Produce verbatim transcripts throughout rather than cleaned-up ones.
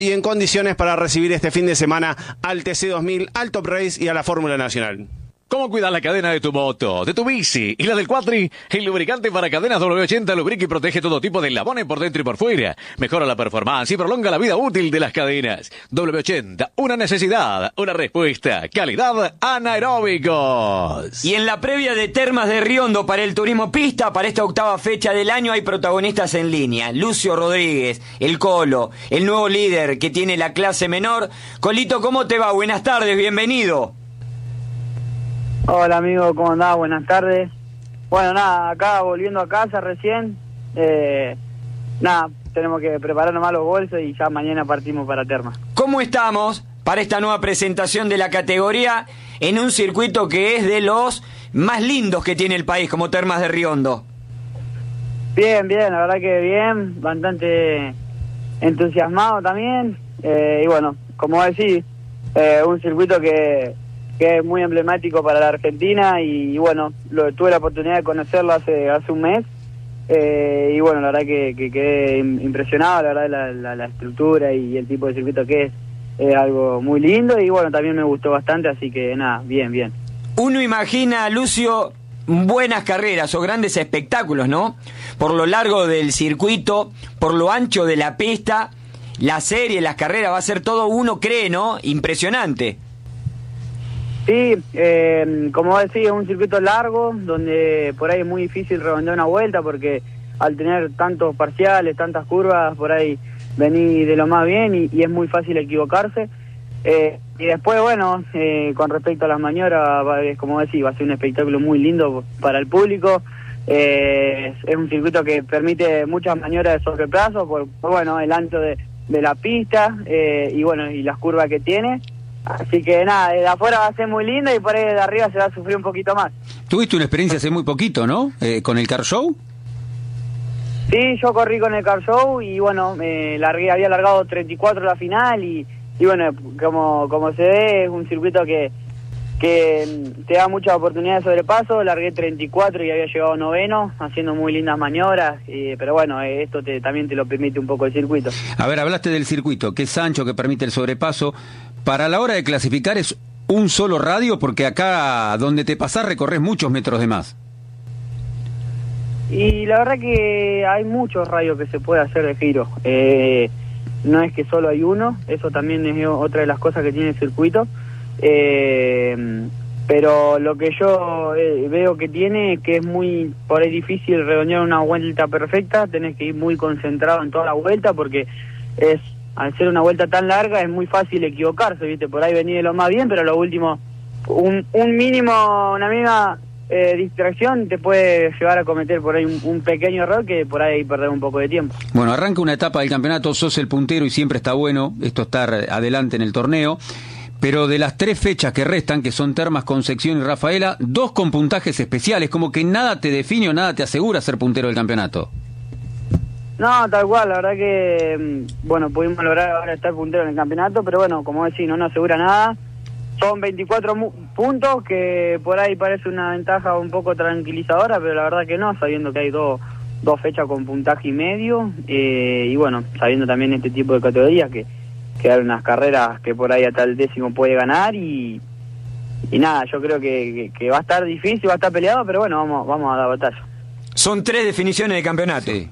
y en condiciones para recibir este fin de semana al T C dos mil, al Top Race y a la Fórmula Nacional. ¿Cómo cuidar la cadena de tu moto, de tu bici y la del cuatri? El lubricante para cadenas doble u ochenta lubrica y protege todo tipo de eslabones por dentro y por fuera. Mejora la performance y prolonga la vida útil de las cadenas. doble u ochenta, una necesidad, una respuesta. Calidad anaeróbicos. Y en la previa de Termas de Riondo para el turismo pista, para esta octava fecha del año, hay protagonistas en línea. Lucio Rodríguez, el Colo, el nuevo líder que tiene la clase menor. Colito, ¿cómo te va? Buenas tardes, bienvenido. Hola amigo, ¿cómo andás? Buenas tardes. Bueno, nada, acá volviendo a casa recién. Eh, nada, tenemos que preparar nomás los bolsos y ya mañana partimos para Termas. ¿Cómo estamos para esta nueva presentación de la categoría en un circuito que es de los más lindos que tiene el país, como Termas de Riondo? Bien, bien, la verdad que bien, bastante entusiasmado también. Eh, y bueno, como decís, eh, un circuito que... que es muy emblemático para la Argentina y, y bueno, lo, tuve la oportunidad de conocerlo hace hace un mes eh, y bueno, la verdad que, que quedé impresionado, la verdad la, la, la estructura y el tipo de circuito que es, es algo muy lindo y bueno, también me gustó bastante, así que nada, bien, bien. Uno imagina, Lucio, buenas carreras o grandes espectáculos, ¿no? Por lo largo del circuito, por lo ancho de la pista, la serie, las carreras, va a ser todo, uno cree, ¿no? Impresionante. Sí, eh, como decía, es un circuito largo, donde por ahí es muy difícil redondear una vuelta, porque al tener tantos parciales, tantas curvas, por ahí venís de lo más bien y, y es muy fácil equivocarse. Eh, y después, bueno, eh, con respecto a las maniobras, es como decía, va a ser un espectáculo muy lindo para el público. Eh, es, es un circuito que permite muchas maniobras de sobreplazo, por, por bueno, el ancho de, de la pista eh, y bueno, y las curvas que tiene. Así que nada, de afuera va a ser muy linda y por ahí de arriba se va a sufrir un poquito más. Tuviste una experiencia hace muy poquito, ¿no? Eh, ¿Con el Car Show? Sí, yo corrí con el Car Show y bueno, me largué, había largado treinta y cuatro la final y, y bueno, como, como se ve, es un circuito que, que te da muchas oportunidades de sobrepaso. Largué treinta y cuatro y había llegado noveno, haciendo muy lindas maniobras, y, pero bueno, esto te, también te lo permite un poco el circuito. A ver, hablaste del circuito, que es ancho, que permite el sobrepaso. Para la hora de clasificar es un solo radio, porque acá donde te pasás recorres muchos metros de más. Y la verdad que hay muchos radios que se puede hacer de giro. Eh, no es que solo hay uno, eso también es otra de las cosas que tiene el circuito. Eh, pero lo que yo eh, veo que tiene es que es muy, por ahí difícil redondear una vuelta perfecta, tenés que ir muy concentrado en toda la vuelta porque es... al ser una vuelta tan larga es muy fácil equivocarse, ¿viste? Por ahí venís de lo más bien, pero lo último, un, un mínimo, una mínima eh, distracción te puede llevar a cometer por ahí un, un pequeño error que por ahí perder un poco de tiempo. Bueno, arranca una etapa del campeonato, sos el puntero y siempre está bueno esto estar adelante en el torneo, pero de las tres fechas que restan, que son Termas, Concepción y Rafaela, dos con puntajes especiales, como que nada te define o nada te asegura ser puntero del campeonato. No, tal cual, la verdad que, bueno, pudimos lograr ahora estar puntero en el campeonato, pero bueno, como decís, no nos asegura nada. Son veinticuatro puntos, que por ahí parece una ventaja un poco tranquilizadora, pero la verdad que no, sabiendo que hay dos, dos fechas con puntaje y medio, eh, y bueno, sabiendo también este tipo de categorías, que, que hay unas carreras que por ahí hasta el décimo puede ganar, y, y nada, yo creo que, que, que va a estar difícil, va a estar peleado, pero bueno, vamos, vamos a la batalla. Son tres definiciones de campeonato. Sí.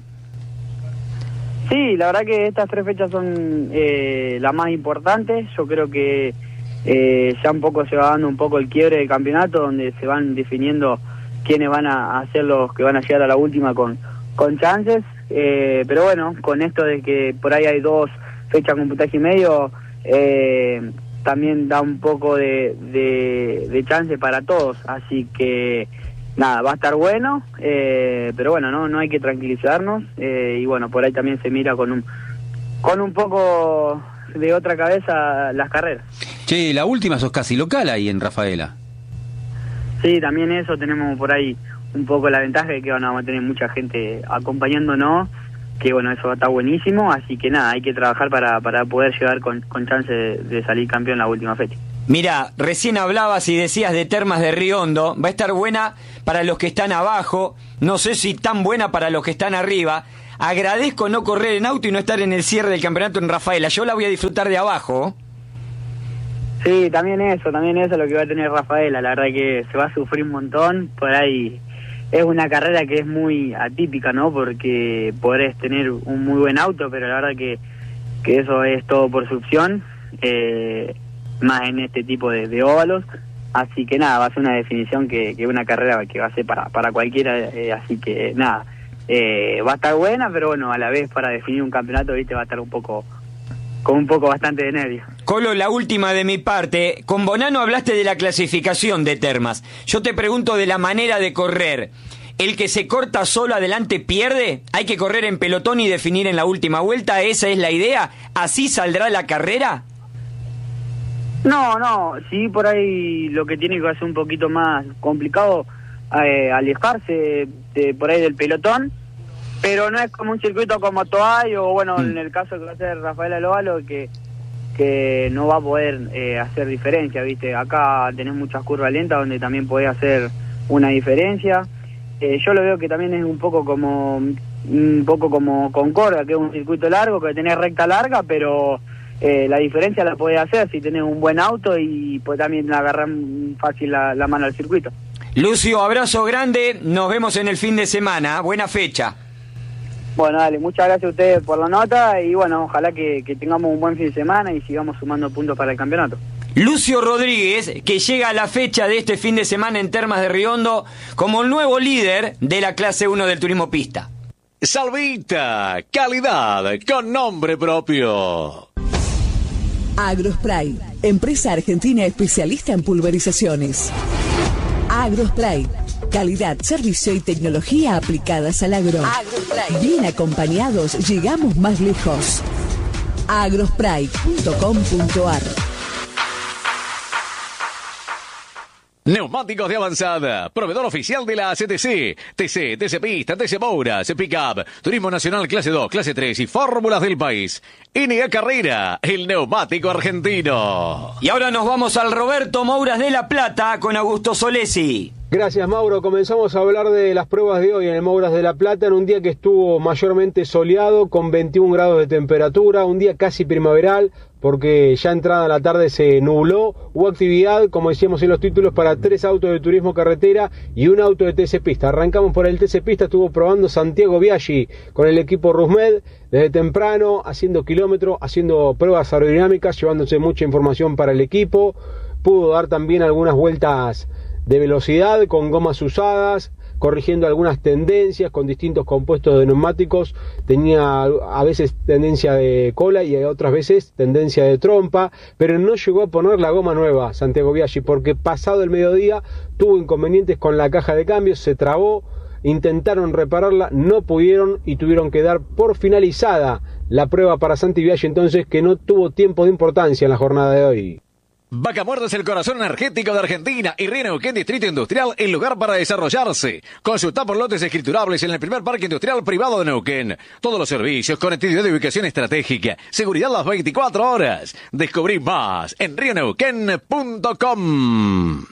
Sí, la verdad que estas tres fechas son eh, las más importantes. Yo creo que eh, ya un poco se va dando un poco el quiebre del campeonato, donde se van definiendo quiénes van a, a ser los que van a llegar a la última con, con chances. Eh, pero bueno, con esto de que por ahí hay dos fechas con puntaje y medio, eh, también da un poco de, de, de chance para todos. Así que... nada, va a estar bueno, eh, pero bueno, no no hay que tranquilizarnos eh, y bueno, por ahí también se mira con un con un poco de otra cabeza las carreras. Che, la última sos casi local ahí en Rafaela. Sí, también eso, tenemos por ahí un poco la ventaja de que bueno, vamos a tener mucha gente acompañándonos, que bueno, eso está buenísimo, así que nada, hay que trabajar para, para poder llegar con, con chance de, de salir campeón la última fecha. Mira, recién hablabas y decías de Termas de Riondo, va a estar buena para los que están abajo, no sé si tan buena para los que están arriba. agradezco no correr en auto y no estar en el cierre del campeonato en Rafaela. Yo la voy a disfrutar de abajo. Sí, también eso, también eso es lo que va a tener Rafaela. La verdad que se va a sufrir un montón. Por ahí es una carrera que es muy atípica, ¿no? Porque podés tener un muy buen auto, pero la verdad que, que eso es todo por su opción, eh, más en este tipo de, de óvalos. Así que nada, va a ser una definición que, que una carrera que va a ser para, para cualquiera. Eh, así que nada, eh, va a estar buena, pero bueno, a la vez para definir un campeonato, viste, va a estar un poco... con un poco bastante de nervios. Colo, la última de mi parte. Con Bonano hablaste de la clasificación de Termas. Yo te pregunto de la manera de correr. ¿El que se corta solo adelante pierde? ¿Hay que correr en pelotón y definir en la última vuelta? ¿Esa es la idea? ¿Así saldrá la carrera? No, no. Sí, por ahí lo que tiene que hacer un poquito más complicado, eh, alejarse de, por ahí del pelotón. Pero no es como un circuito como Toay o bueno, mm. en el caso que va a ser Rafaela Loalo, que, que no va a poder eh, hacer diferencia, ¿viste? Acá tenés muchas curvas lentas donde también podés hacer una diferencia. Eh, yo lo veo que también es un poco como un poco como Concordia, que es un circuito largo, que tenés recta larga, pero eh, la diferencia la podés hacer si tenés un buen auto y pues también agarrar fácil la, la mano al circuito. Lucio, abrazo grande, nos vemos en el fin de semana, buena fecha. Bueno, dale, muchas gracias a ustedes por la nota y bueno, ojalá que, que tengamos un buen fin de semana y sigamos sumando puntos para el campeonato. Lucio Rodríguez, que llega a la fecha de este fin de semana en Termas de Riondo como el nuevo líder de la clase uno del turismo pista. Salvita, calidad con nombre propio. Agrospray, empresa argentina especialista en pulverizaciones. Agrospray, calidad, servicio y tecnología aplicadas al agro. Agrospray. Bien acompañados, llegamos más lejos. agrospray punto com punto ar. Neumáticos de avanzada, proveedor oficial de la C T C, T C, T C Pista, T C Mouras, Pickup, Turismo Nacional Clase dos, Clase tres y Fórmulas del país. N A Carrera, el neumático argentino. Y ahora nos vamos al Roberto Mouras de La Plata con Augusto Solesi. Gracias, Mauro. Comenzamos a hablar de las pruebas de hoy en el Mouras de La Plata, en un día que estuvo mayormente soleado, con veintiún grados de temperatura, un día casi primaveral, porque ya entrada la tarde se nubló. Hubo actividad, como decíamos en los títulos, para tres autos de turismo carretera y un auto de T C Pista. Arrancamos por el T C Pista, estuvo probando Santiago Biaggi con el equipo Rusmed, desde temprano, haciendo kilómetros, haciendo pruebas aerodinámicas, llevándose mucha información para el equipo. Pudo dar también algunas vueltas de velocidad con gomas usadas, corrigiendo algunas tendencias con distintos compuestos de neumáticos. Tenía a veces tendencia de cola y otras veces tendencia de trompa, pero no llegó a poner la goma nueva Santiago Biaggi, porque pasado el mediodía tuvo inconvenientes con la caja de cambios, se trabó, intentaron repararla, no pudieron y tuvieron que dar por finalizada la prueba para Santi Biaggi, entonces, que no tuvo tiempo de importancia en la jornada de hoy. Vaca Muerta es el corazón energético de Argentina y Río Neuquén Distrito Industrial, el lugar para desarrollarse. Consulta por lotes escriturables en el primer parque industrial privado de Neuquén. Todos los servicios, conectividad de ubicación estratégica, seguridad las veinticuatro horas. Descubrí más en río neuquén punto com.